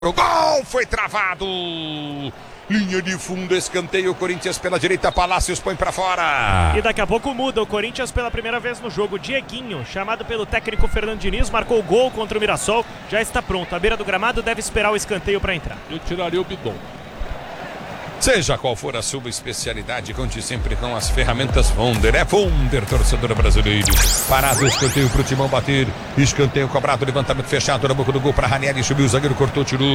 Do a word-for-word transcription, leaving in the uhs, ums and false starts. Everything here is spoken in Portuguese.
O gol foi travado. Linha de fundo, escanteio, Corinthians pela direita, Palácios põe pra fora. E daqui a pouco muda, o Corinthians pela primeira vez no jogo. Dieguinho, chamado pelo técnico Fernando Diniz, marcou o gol contra o Mirassol, já está pronto. À beira do gramado, deve esperar o escanteio para entrar. Eu tiraria o bidon. Seja qual for a sua especialidade, conte sempre com as ferramentas Wonder. É Wonder, torcedor brasileiro. Parado, escanteio pro Timão bater. Escanteio cobrado, levantamento fechado na boca do gol para Ranieri. Subiu o zagueiro, cortou, tirou.